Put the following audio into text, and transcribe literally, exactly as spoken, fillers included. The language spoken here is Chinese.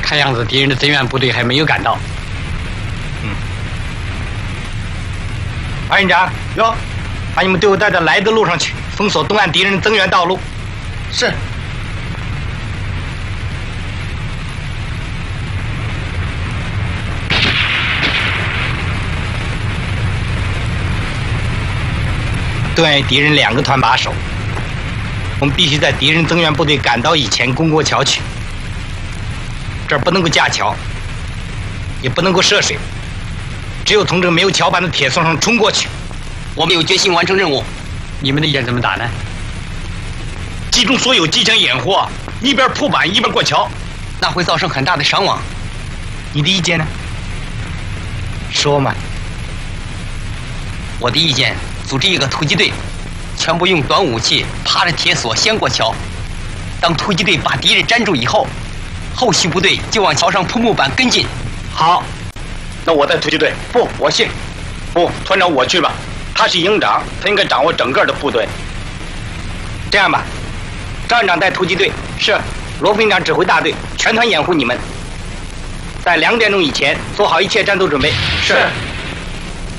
看样子敌人的增援部队还没有赶到。 嗯。潘营长，哟，把你们队伍带到来的路上去，封锁东岸敌人的增援道路。 是。 东岸敌人两个团把守，我们必须在敌人增援部队赶到以前攻过桥去。这儿不能够架桥，也不能够涉水，只有从这个没有桥板的铁索上冲过去。 我们有决心完成任务。 你们的意见怎么打呢？ 集中所有机枪掩护，一边铺板一边过桥， 那会造成很大的伤亡。 你的意见呢？说嘛。 我的意见。组织一个突击队，全部用短武器爬着铁索先过桥。当突击队把敌人粘住以后，后续部队就往桥上铺木板跟进。 好，那我带突击队。不，我信。不，团长我去吧。他是营长，他应该掌握整个的部队。这样吧，张营长带突击队，是罗副营长指挥大队，全团掩护你们。在两点钟以前做好一切战斗准备。 是。